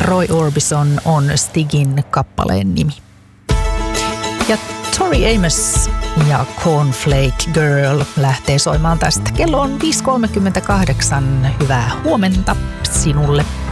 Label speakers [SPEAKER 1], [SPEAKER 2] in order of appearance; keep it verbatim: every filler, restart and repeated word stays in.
[SPEAKER 1] Roy Orbison on Stigin kappaleen nimi. Ja Tori Amos ja Cornflake Girl lähtee soimaan tästä. Kello on viisi kolmekymmentäkahdeksan. Hyvää huomenta sinulle.